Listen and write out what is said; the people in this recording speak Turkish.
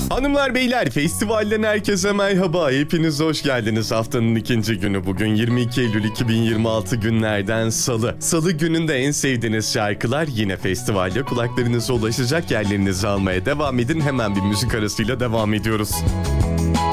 Hanımlar beyler, festivalden herkese merhaba. Hepiniz hoş geldiniz. Haftanın ikinci günü bugün 22 Eylül 2026 günlerden Salı. Salı gününde en sevdiğiniz şarkılar yine festivalde kulaklarınıza ulaşacak, yerlerinizi almaya devam edin. Hemen bir müzik arasıyla devam ediyoruz.